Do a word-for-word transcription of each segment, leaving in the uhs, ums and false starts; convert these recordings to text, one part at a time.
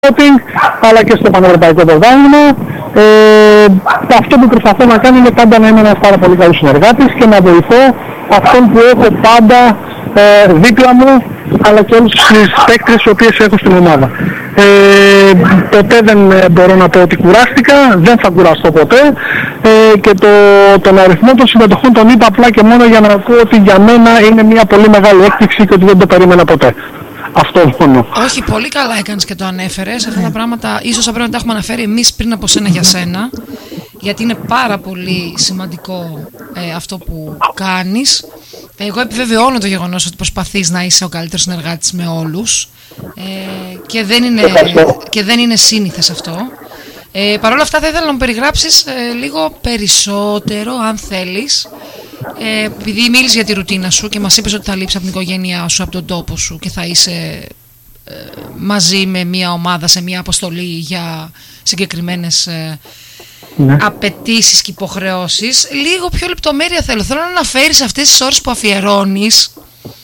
αλλά και στο πανευρωπαϊκό πρωτάθλημα. Ε, αυτό που προσπαθώ να κάνω είναι πάντα να είμαι ένας πάρα πολύ καλός συνεργάτης και να βοηθώ αυτόν που έχω πάντα ε, δίπλα μου, αλλά και όλους τους παίκτες οι οποίες έχω στην ομάδα. Ε, ποτέ δεν μπορώ να πω ότι κουράστηκα, δεν θα κουραστώ ποτέ ε, και το, τον αριθμό των συμμετοχών τον είπα απλά και μόνο για να πω ότι για μένα είναι μια πολύ μεγάλη έκπληξη και ότι δεν το περίμενα ποτέ. Αυτό μόνο. Όχι, πολύ καλά έκανες και το ανέφερες. Αυτά τα πράγματα ίσως θα πρέπει να τα έχουμε αναφέρει εμείς πριν από σένα για σένα, γιατί είναι πάρα πολύ σημαντικό ε, αυτό που κάνεις. Εγώ επιβεβαιώνω το γεγονός ότι προσπαθείς να είσαι ο καλύτερος συνεργάτης με όλους ε, και, δεν είναι, και δεν είναι σύνηθες αυτό. Ε, Παρ' όλα αυτά θα ήθελα να μου περιγράψεις ε, λίγο περισσότερο, αν θέλεις, ε, επειδή μίλησες για τη ρουτίνα σου και μας είπες ότι θα λείψεις από την οικογένειά σου, από τον τόπο σου και θα είσαι ε, μαζί με μια ομάδα σε μια αποστολή για συγκεκριμένες ε, ναι. απαιτήσεις και υποχρεώσεις. Λίγο πιο λεπτομέρεια θέλω. Θέλω να αναφέρεις αυτές τις ώρες που αφιερώνεις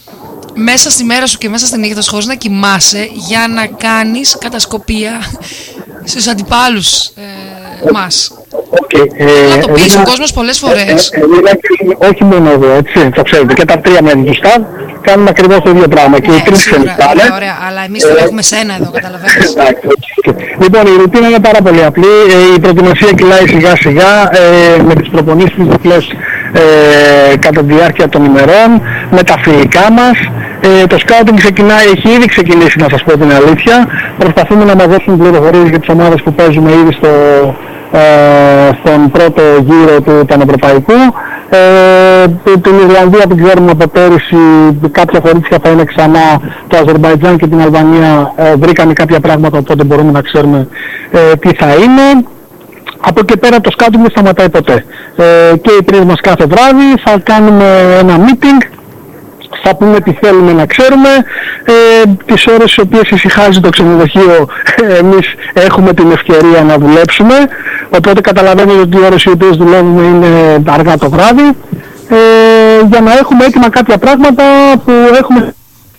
μέσα στη μέρα σου και μέσα στη νύχτα σου χωρίς να κοιμάσαι για να κάνεις κατασκοπία στους αντιπάλους ε, μας. Okay, ε, να το πεις ε, ο κόσμος πολλές φορές. Ε, ε, ε, όχι μόνο εδώ, έτσι, το ξέρετε, και τα τρία μέλη του σταβ κάνουμε ακριβώς το ίδιο πράγμα. Και ναι, οι τρεις σίγουρα, ξενιστάνε. ωραία, ωραία, αλλά εμείς τώρα ε, έχουμε σένα εδώ, καταλαβαίνεις. Λοιπόν, η ρουτίνα είναι πάρα πολύ απλή. Ε, η προετοιμασία κυλάει σιγά σιγά ε, με τις προπονήσεις διπλές ε, κατά τη διάρκεια των ημερών, με τα φιλικά μας. Ε, το σκάουτινγκ ξεκινάει, έχει ήδη ξεκινήσει, να σας πω την αλήθεια. Προσπαθούμε να μας δώσουν πληροφορίες για τις ομάδες που παίζουμε ήδη στο, ε, στον πρώτο γύρο του Πανευρωπαϊκού. Ε, την Ιρλανδία την ξέρουμε από πέρυσι, κάποια κορίτσια θα είναι ξανά, το Αζερμπαϊτζάν και την Αλβανία ε, βρήκανε κάποια πράγματα, οπότε μπορούμε να ξέρουμε ε, τι θα είναι. Από εκεί πέρα το σκάουτινγκ δεν σταματάει ποτέ. Ε, και οι τρεις μας κάθε βράδυ θα κάνουμε ένα meeting, θα πούμε τι θέλουμε να ξέρουμε, ε, τις ώρες στις οποίες ησυχάζει το ξενοδοχείο εμείς έχουμε την ευκαιρία να δουλέψουμε, οπότε καταλαβαίνετε ότι οι ώρες οι οποίες δουλεύουμε είναι αργά το βράδυ, ε, για να έχουμε έτοιμα κάποια πράγματα που έχουμε...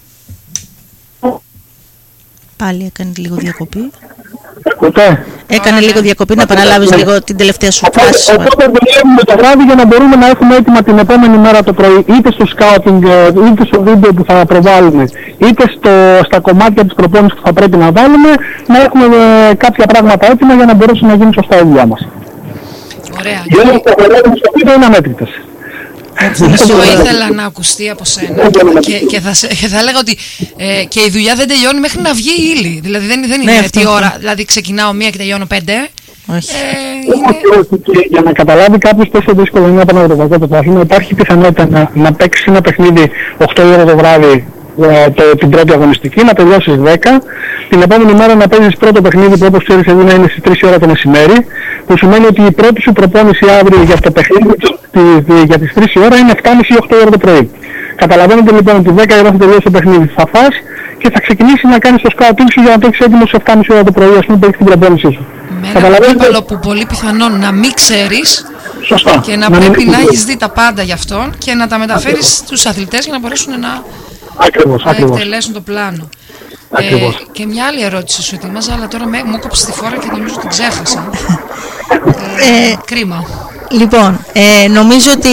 Πάλι έκανε λίγο διακοπή. Ούτε. Έκανε λίγο διακοπή, να επαναλάβεις λίγο την τελευταία σου φράση. Οπότε δουλεύουμε το βράδυ για να μπορούμε να έχουμε έτοιμα την επόμενη μέρα το πρωί, είτε στο σκάουτινγκ, είτε στο βίντεο που θα προβάλλουμε, είτε στο, στα κομμάτια της προπόνησης που θα πρέπει να βάλουμε, να έχουμε ε, κάποια πράγματα έτοιμα για να μπορέσουν να γίνουν σωστά η δουλειά μας. Ωραία. Οι ώρες που θα δουλεύουμε στο βίντεο είναι αμέτρητες. Αυτό ήθελα να ακουστεί από σένα και, και, θα, και θα έλεγα ότι ε, και η δουλειά δεν τελειώνει μέχρι να βγει η ύλη. Δηλαδή δεν, δεν είναι ναι, τι ώρα, δηλαδή ξεκινάω μία και τελειώνω πέντε. Όχι. Ε, είναι... Και για να καταλάβει κάποιος πόσο δύσκολο είναι ένα πανευρωπαϊκό πρωτάθλημα, υπάρχει πιθανότητα να, να παίξει ένα παιχνίδι οκτώ η ώρα το βράδυ το, την πρώτη αγωνιστική, να τελειώσεις δέκα, την επόμενη μέρα να παίζεις πρώτο παιχνίδι που όπως ξέρεις να είναι στις τρεις η ώρα το μεσημέρι, που σημαίνει ότι η πρώτη σου προπόνηση αύριο για το παιχνίδι για τις τρεις η ώρα είναι εφτά και μισή οκτώ η ώρα το πρωί. Καταλαβαίνετε λοιπόν ότι δέκα η ώρα θα τελειώσει το παιχνίδι, θα φας και θα ξεκινήσεις να κάνεις το σκάουτινγκ σου για να το έχεις έτοιμο στις εφτά και μισή ώρα το πρωί, ας πούμε, που έχεις την προπόνησή σου. Με ένα αντίπαλο που πολύ πιθανόν να μην ξέρεις. Σωστά. Και να, να πρέπει να έχεις δει τα πάντα γι' αυτόν και να τα μεταφέρεις στους αθλητές για να μπορέσουν να, ακριβώς, να ακριβώς. εκτελέσουν το πλάνο. Ε, και μια άλλη ερώτηση σου ετοίμαζα, αλλά τώρα με, μου έκοψε τη φόρα και νομίζω την ξέχασα. ε, ε, κρίμα. Λοιπόν, ε, νομίζω ότι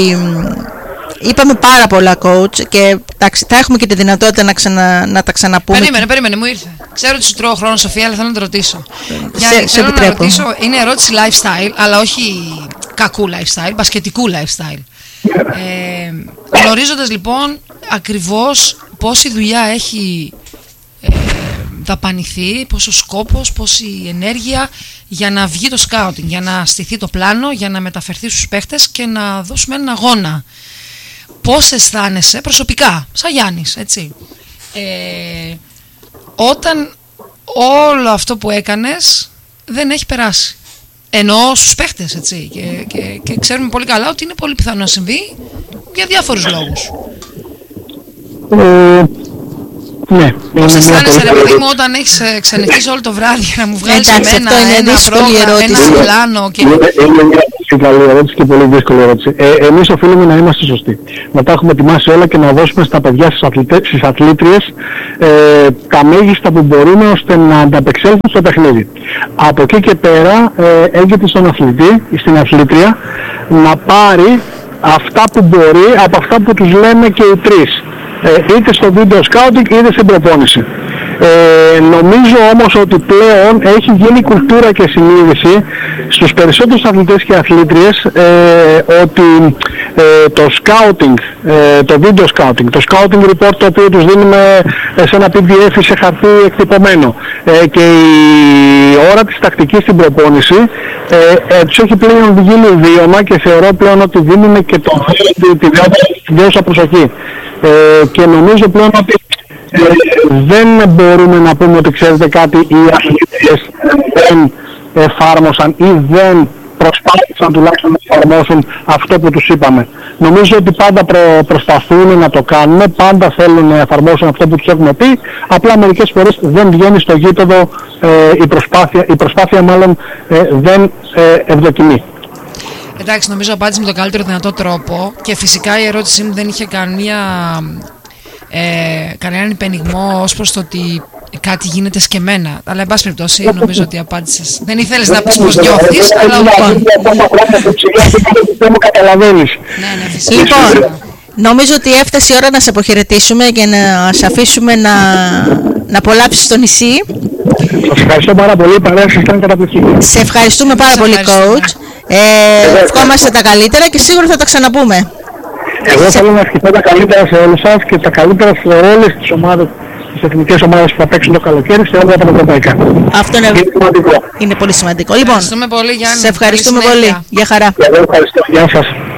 είπαμε πάρα πολλά coach και εντάξει, θα έχουμε και τη δυνατότητα να, ξανα, να τα ξαναπούμε. Περίμενε, περίμενε, μου ήρθε. Ξέρω ότι σου τρώω χρόνο, Σοφία, αλλά θέλω να το ρωτήσω. Σε, Για, σε θέλω επιτρέπω. να ρωτήσω, είναι ερώτηση lifestyle, αλλά όχι κακού lifestyle, μπασκετικού lifestyle. Ε, γνωρίζοντας λοιπόν ακριβώς πόση δουλειά έχει ε, δαπανηθεί, πόσο σκόπος, πόση ενέργεια για να βγει το σκάουτινγκ, για να στηθεί το πλάνο, για να μεταφερθεί στους παίχτες και να δώσουμε έναν αγώνα. Πώς αισθάνεσαι προσωπικά, σαν Γιάννης, έτσι, ε, όταν όλο αυτό που έκανες δεν έχει περάσει? Εννοώ στους παίχτες, έτσι, και, και, και ξέρουμε πολύ καλά ότι είναι πολύ πιθανό να συμβεί για διάφορους λόγους. Ε, Ναι, πώς αισθάνεσαι ρε παιδί μου όταν έχεις ξενυχτήσει όλο το βράδυ για να μου βγάλεις εμένα ένα πρόγραμμα, ένα πλάνο και... Είναι μια καλή ερώτηση και πολύ δύσκολη ερώτηση. Ε, εμείς οφείλουμε να είμαστε σωστοί. Να τα έχουμε ετοιμάσει όλα και να δώσουμε στα παιδιά, στις, αθλητές, στις αθλήτριες ε, τα μέγιστα που μπορούμε ώστε να ανταπεξέλθουν στο παιχνίδι. Από εκεί και πέρα ε, έγκυται στον αθλητή ή στην αθλήτρια να πάρει αυτά που μπορεί από αυτά που τους λέμε και οι τρεις. Ε, είτε στο video scouting είτε στην προπόνηση. Ε, νομίζω όμως ότι πλέον έχει γίνει κουλτούρα και συνείδηση στους περισσότερους αθλητές και αθλήτριες ε, ότι ε, το scouting, ε, το video scouting, το scouting report το οποίο τους δίνουμε σε ένα πι ντι εφ ή σε χαρτί εκτυπωμένο ε, και η ώρα της τακτικής στην προπόνηση ε, ε, τους έχει πλέον γίνει βίωμα και θεωρώ πλέον ότι δίνουν και το, τη δέουσα προσοχή ε, και νομίζω πλέον ότι Ε, δεν μπορούμε να πούμε ότι ξέρετε κάτι οι αθλητές δεν εφάρμοσαν ή δεν προσπάθησαν τουλάχιστον να εφαρμόσουν αυτό που τους είπαμε. Νομίζω ότι πάντα προ, προσπαθούν να το κάνουν, πάντα θέλουν να εφαρμόσουν αυτό που τους έχουμε πει, απλά μερικές φορές δεν βγαίνει στο γήπεδο ε, η προσπάθεια, η προσπάθεια μάλλον ε, δεν ε, ευδοκιμεί. Εντάξει, νομίζω απάντησε με τον καλύτερο δυνατό τρόπο και φυσικά η ερώτησή μου δεν είχε καμία... Ε, κανέναν υπενιγμό ως προς το ότι κάτι γίνεται σκεμμένα. Αλλά εν πάση περιπτώσει νομίζω ότι απάντησες. Δεν ήθελες να πεις πως νιώθεις, αλλά λοιπόν. Δεν μου καταλαβαίνεις. Ναι, ναι, φυσικά. Λοιπόν, νομίζω ότι έφτασε η ώρα να σε αποχαιρετήσουμε και να σε αφήσουμε να, να απολαύσεις το νησί. Σας ευχαριστώ πάρα πολύ, η παρέα σας ήταν καταπληκτική. Σε ευχαριστούμε πάρα πολύ, coach. Ε, ευχόμαστε τα καλύτερα και σίγουρα θα τα ξαναπούμε. Εγώ θέλω να ευχηθώ τα καλύτερα σε όλους σας και τα καλύτερα σε όλες τις ομάδες, τις εθνικές ομάδες που θα παίξουν το καλοκαίρι σε όλα τα ευρωπαϊκά. Αυτό είναι, είναι, σημαντικό. είναι πολύ σημαντικό. Λοιπόν, πολύ, Γιάννη. σε ευχαριστούμε πολύ. Γεια χαρά. Εγώ ευχαριστώ. Γεια σας.